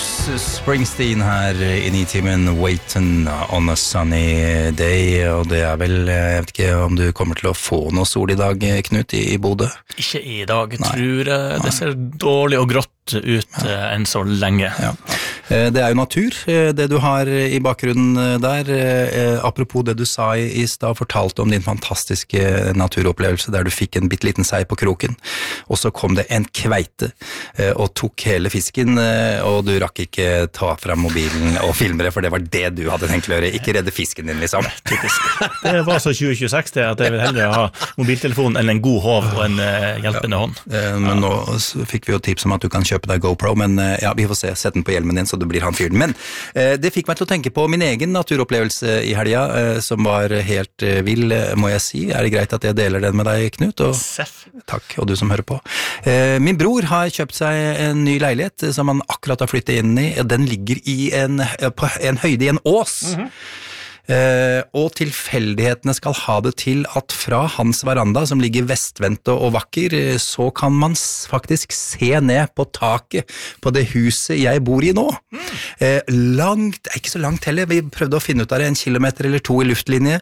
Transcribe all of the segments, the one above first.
Bruce Springsteen her I Nitimen, Waiting on a Sunny Day, og det vel, jeg vet ikke om du kommer til å få noe sol I dag, Knut, I Bodø? Ikke I dag, tror jeg. Det ser dårlig og grått ut enn så lenge. Ja. Det jo natur, det du har I bakgrunnen der. Apropos det du sa I sted, fortalte om din fantastiske naturopplevelse der du fikk en bitteliten sei på kroken, og så kom det en kveite og tok hele fisken, og du rakk ikke ta frem mobilen og filme det, for det var det du hadde tenkt å gjøre, ikke redde fisken din liksom. Typisk. Det var så 2026 det, at jeg vil heller ha mobiltelefon enn en god hov og en hjelpende hånd. Men nå fikk vi jo tips om at du kan kjøpe deg GoPro, men ja, vi får se, sett den på hjelmen din, så det blir han fyren. Men det fikk meg til å tenke på min egen naturopplevelse I helga, som var helt vill, må jeg si. Det greit at jeg deler den med deg, Knut? Takk, og du som hører på. Min bror har kjøpt seg en ny leilighet som han akkurat har flyttet inn I. Den ligger på en høyde I en ås. Og tilfeldighetene skal ha det til at fra hans veranda, som ligger vestvendt og vakker, så kan man faktisk se ned på taket på det huset jeg bor I nå. Langt, ikke så langt heller, vi prøvde å finne ut av det 1 kilometer eller 2 I luftlinje.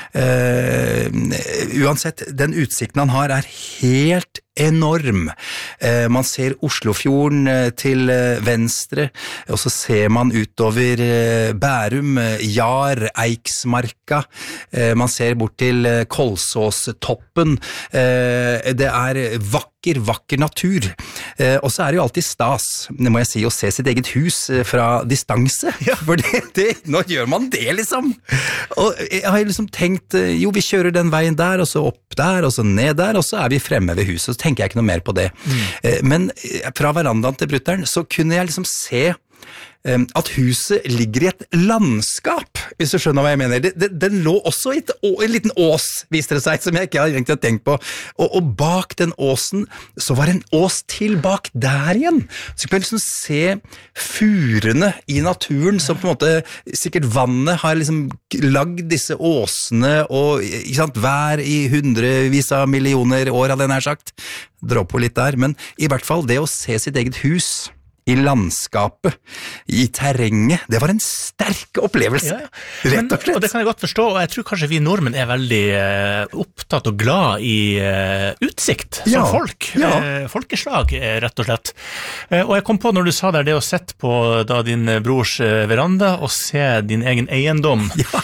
Uansett, den utsikten han har helt enorm. Man ser Oslofjorden til venstre, og så ser man utover Bærum, Jar, Eiksmarka. Man ser bort til Kolsåstoppen. Det vakker natur. Og så det jo alltid stas, det må jeg si, å se sitt eget hus fra distanse. Ja. For nå gjør man det, liksom. Og jeg har liksom tenkt, jo, vi kjører den veien der, og så opp der, og så ned der, og så vi fremme ved huset, så tenker jeg ikke noe mer på det. Men fra verandaen til brutteren, så kunne jeg liksom se at huset ligger I et landskap, hvis du skjønner hva jeg mener. Den lå også I en liten ås, viste det seg, som jeg ikke har egentlig tenkt på. Og bak den åsen, så var en ås til bak der igjen. Så kunne jeg liksom se furene I naturen, som på en måte, sikkert vannet har liksom lagd disse åsene, og ikke sant, hver I hundrevis av millioner år, hadde jeg nær sagt. Dra på litt der, men I hvert fall det å se sitt eget hus, I landskapet, I terrenget, det var en sterk opplevelse, rett og slett. Og det kan jeg godt forstå, og jeg tror kanskje vi nordmenn veldig opptatt og glad I utsikt som folk, folkeslag, rett og slett. Og jeg kom på når du sa der det å sette på da din brors veranda og se din egen eiendom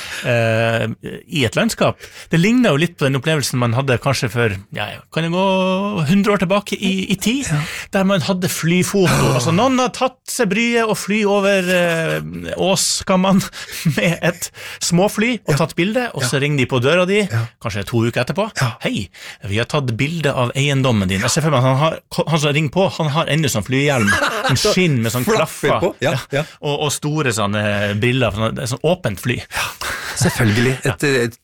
I et landskap, det ligner jo litt på den opplevelsen man hadde kanskje for, kan det gå 100 år tilbake I tid, der man hadde flyfoto, altså noen har tatt seg bryet og fly over Åskamman med et småfly og tatt bilde, og så ringer de på døra di, kanskje 2 uker etterpå. Hei, vi har tatt bilde av eiendommen din. Jeg ser for meg at han som ringer på, han har enda sånn flyhjelm, en skinn med sånn klaffer, og store sånne briller, sånn åpent fly. Selvfølgelig, et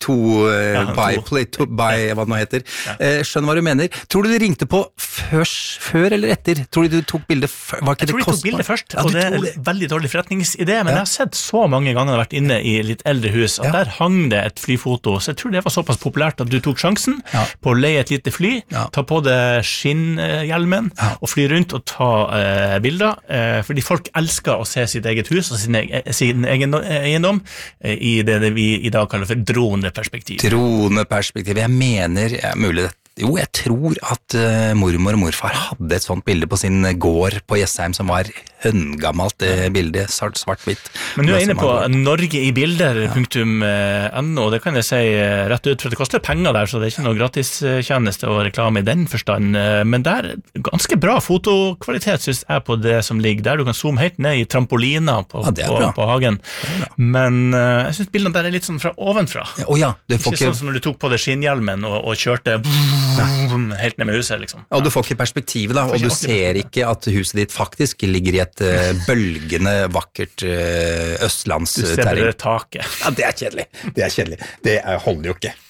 by, hva det nå heter. Skjønner hva du mener. Tror du ringte på før eller etter? Tror du tok bilde var ikke det Jeg tror de tok bildet først, og det veldig dårlig forretningsidé, men jeg har sett så mange ganger jeg har vært inne I litt eldre hus, at der hang det et flyfoto, så jeg tror det var såpass populært at du tok sjansen på å leie et lite fly, ta på det skinnhjelmen, og fly rundt og ta bilder, fordi folk elsker å se sitt eget hus og sin egen eiendom I det vi I dag kaller for droneperspektiv. Droneperspektiv, jeg mener, mulig dette. Jo, jeg tror at mormor og morfar hadde et sånt bilde på sin gård på Jessheim som var høngammelt bilde, svart-hvitt. Men du inne på Norge I bilder.no, det kan jeg si rett ut, for det koster penger der, så det ikke noe gratistjeneste og reklame I den forstand, men det ganske bra fotokvalitet, synes jeg, på det som ligger der. Du kan zoome helt ned I trampolina på hagen, men jeg synes bildene der litt sånn fra ovenfra. Ikke sånn som når du tok på det skinnhjelmen og kjørte helt ned med huset, liksom. Og du får ikke perspektivet da, og du ser ikke at huset ditt faktisk ligger I et bølgende, vakkert østlandsterreng. Du ser bare taket. Ja, det kjedelig. Det holder jo ikke.